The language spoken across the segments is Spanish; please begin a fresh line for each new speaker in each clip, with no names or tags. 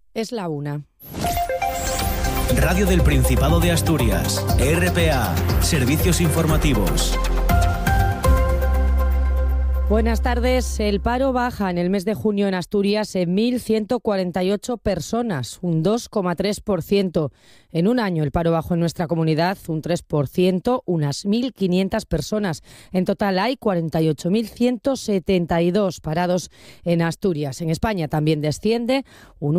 Es la 1.
Radio del Principado de Asturias, RPA, servicios informativos.
Buenas tardes. El paro baja en el mes de junio en Asturias en 1.148 personas, un 2,3%. En un año el paro bajó en nuestra comunidad un 3%, unas 1.500 personas. En total hay 48.172 parados en Asturias. En España también desciende un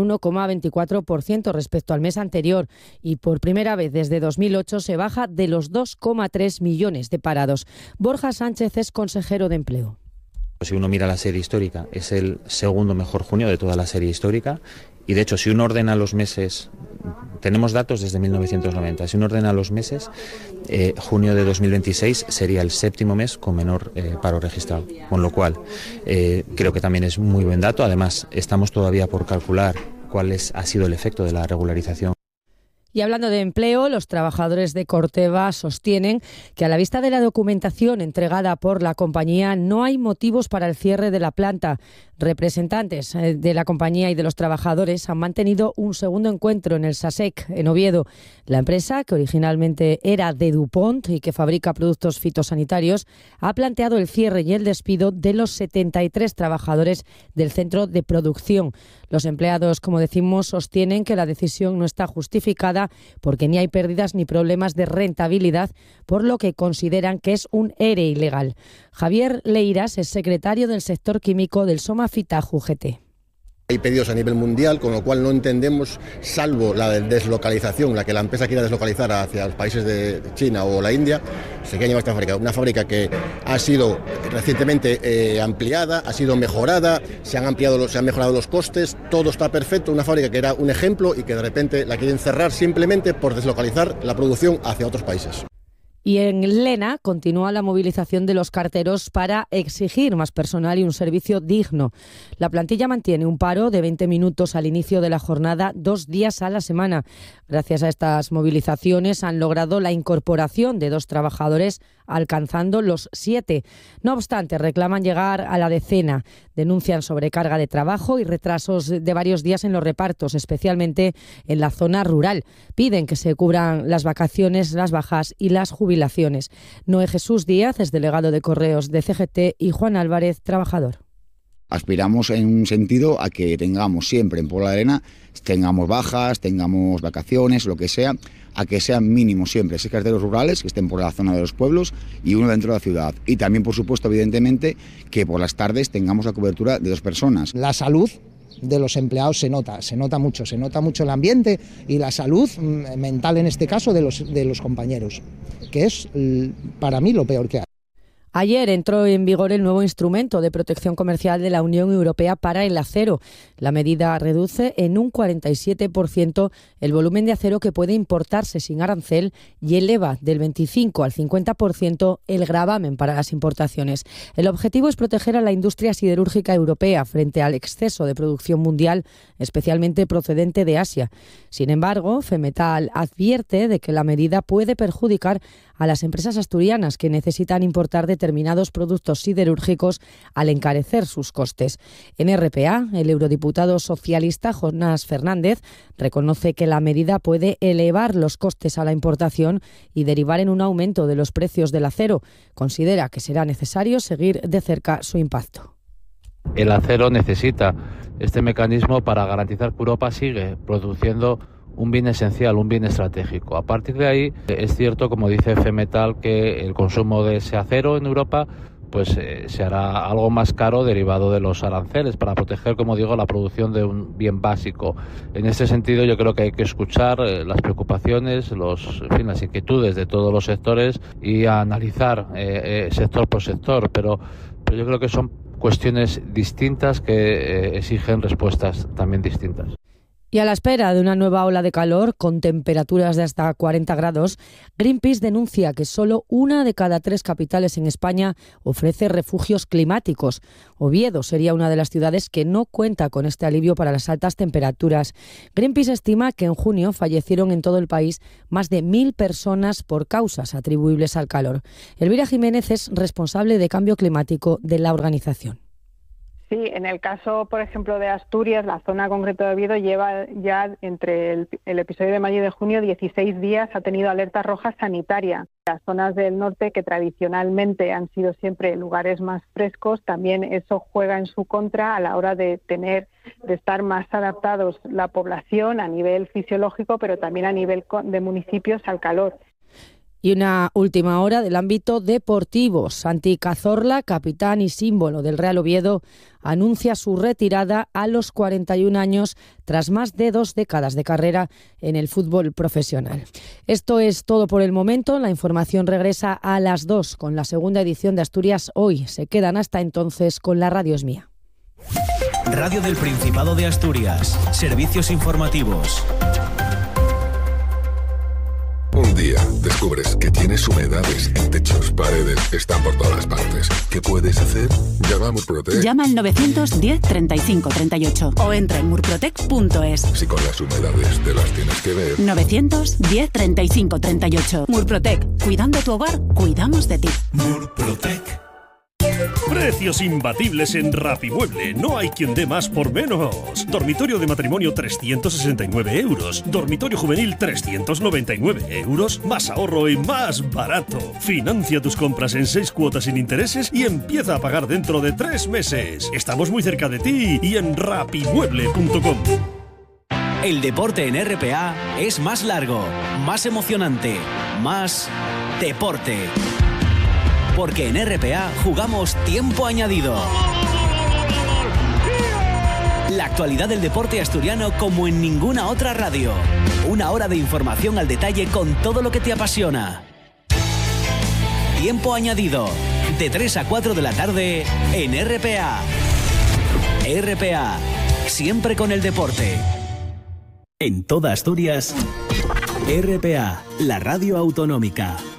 1,24% respecto al mes anterior y por primera vez desde 2008 se baja de los 2,3 millones de parados. Borja Sánchez es consejero de Empleo.
Si uno mira la serie histórica, es el segundo mejor junio de toda la serie histórica y de hecho si uno ordena los meses, tenemos datos desde 1990, si uno ordena los meses, junio de 2026 sería el séptimo mes con menor paro registrado, con lo cual creo que también es muy buen dato. Además estamos todavía por calcular cuál ha sido el efecto de la regularización.
Y hablando de empleo, los trabajadores de Corteva sostienen que a la vista de la documentación entregada por la compañía no hay motivos para el cierre de la planta. Representantes de la compañía y de los trabajadores han mantenido un segundo encuentro en el SASEC, en Oviedo. La empresa, que originalmente era de DuPont y que fabrica productos fitosanitarios, ha planteado el cierre y el despido de los 73 trabajadores del centro de producción. Los empleados, como decimos, sostienen que la decisión no está justificada porque ni hay pérdidas ni problemas de rentabilidad, por lo que consideran que es un ERE ilegal. Javier Leiras es secretario del sector químico del Somafita UGT.
Hay pedidos a nivel mundial, con lo cual no entendemos, salvo la deslocalización, la que la empresa quiera deslocalizar hacia los países de China o la India, se quiere llevar esta fábrica. Una fábrica que ha sido recientemente ampliada, ha sido mejorada, se han mejorado los costes, todo está perfecto. Una fábrica que era un ejemplo y que de repente la quieren cerrar simplemente por deslocalizar la producción hacia otros países.
Y en Lena continúa la movilización de los carteros para exigir más personal y un servicio digno. La plantilla mantiene un paro de 20 minutos al inicio de la jornada, 2 días a la semana. Gracias a estas movilizaciones han logrado la incorporación de 2 trabajadores, alcanzando los 7. No obstante, reclaman llegar a la decena. Denuncian sobrecarga de trabajo y retrasos de varios días en los repartos, especialmente en la zona rural. Piden que se cubran las vacaciones, las bajas y las jubilaciones. Noé Jesús Díaz es delegado de Correos de CGT y Juan Álvarez, trabajador.
Aspiramos en un sentido a que tengamos siempre en Puebla de Arena, tengamos bajas, tengamos vacaciones, lo que sea, a que sean mínimos siempre 6 carteros rurales que estén por la zona de los pueblos y uno dentro de la ciudad. Y también, por supuesto, evidentemente, que por las tardes tengamos la cobertura de 2 personas.
La salud de los empleados se nota mucho el ambiente y la salud mental, en este caso, de los compañeros, que es para mí lo peor que hay.
Ayer entró en vigor el nuevo instrumento de protección comercial de la Unión Europea para el acero. La medida reduce en un 47% el volumen de acero que puede importarse sin arancel y eleva del 25 al 50% el gravamen para las importaciones. El objetivo es proteger a la industria siderúrgica europea frente al exceso de producción mundial, especialmente procedente de Asia. Sin embargo, Femetal advierte de que la medida puede perjudicar a las empresas asturianas que necesitan importar determinados productos siderúrgicos al encarecer sus costes. En RPA, el eurodiputado socialista Jonás Fernández reconoce que la medida puede elevar los costes a la importación y derivar en un aumento de los precios del acero. Considera que será necesario seguir de cerca su impacto.
El acero necesita este mecanismo para garantizar que Europa sigue produciendo un bien esencial, un bien estratégico. A partir de ahí, es cierto, como dice Femetal, que el consumo de ese acero en Europa se hará algo más caro derivado de los aranceles para proteger, como digo, la producción de un bien básico. En este sentido, yo creo que hay que escuchar las preocupaciones, las inquietudes de todos los sectores y analizar sector por sector, pero yo creo que son cuestiones distintas que exigen respuestas también distintas.
Y a la espera de una nueva ola de calor con temperaturas de hasta 40 grados, Greenpeace denuncia que solo 1 de cada 3 capitales en España ofrece refugios climáticos. Oviedo sería una de las ciudades que no cuenta con este alivio para las altas temperaturas. Greenpeace estima que en junio fallecieron en todo el país más de 1.000 personas por causas atribuibles al calor. Elvira Jiménez es responsable de cambio climático de la organización.
Sí, en el caso, por ejemplo, de Asturias, la zona concreta de Oviedo lleva ya entre el episodio de mayo y de junio 16 días, ha tenido alerta roja sanitaria. Las zonas del norte, que tradicionalmente han sido siempre lugares más frescos, también eso juega en su contra a la hora de estar más adaptados la población a nivel fisiológico, pero también a nivel de municipios al calor.
Y una última hora del ámbito deportivo. Santi Cazorla, capitán y símbolo del Real Oviedo, anuncia su retirada a los 41 años tras más de 2 décadas de carrera en el fútbol profesional. Esto es todo por el momento. La información regresa a las 2 con la segunda edición de Asturias Hoy. Se quedan hasta entonces con La Radio es Mía.
Radio del Principado de Asturias. Servicios informativos.
Un día descubres que tienes humedades en techos, paredes, están por todas partes. ¿Qué puedes hacer? Llama a Murprotec.
Llama al 910 35 38 o entra en murprotec.es.
Si con las humedades te las tienes que ver.
910 35 38. Murprotec. Cuidando tu hogar, cuidamos de ti.
Murprotec. Precios imbatibles en Rapimueble. No hay quien dé más por menos. Dormitorio de matrimonio 369 euros. Dormitorio juvenil 399 euros. Más ahorro y más barato. Financia tus compras en 6 cuotas sin intereses y empieza a pagar dentro de 3 meses. Estamos muy cerca de ti y en rapimueble.com.
El deporte en RPA es más largo, más emocionante, más deporte. Porque en RPA jugamos tiempo añadido. La actualidad del deporte asturiano como en ninguna otra radio. Una hora de información al detalle con todo lo que te apasiona. Tiempo añadido. De 3 a 4 de la tarde en RPA. RPA. Siempre con el deporte. En toda Asturias, RPA, la radio autonómica.